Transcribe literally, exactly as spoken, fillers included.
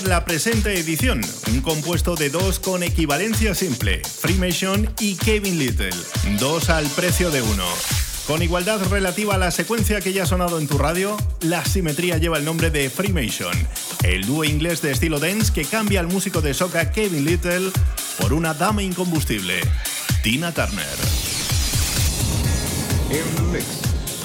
La presente edición, un compuesto de dos con equivalencia simple, Freemason y Kevin Lyttle, dos al precio de uno. Con igualdad relativa a la secuencia que ya ha sonado en tu radio, la simetría lleva el nombre de Freemason, el dúo inglés de estilo dance que cambia al músico de soca Kevin Lyttle por una dama incombustible, Tina Turner. In the mix.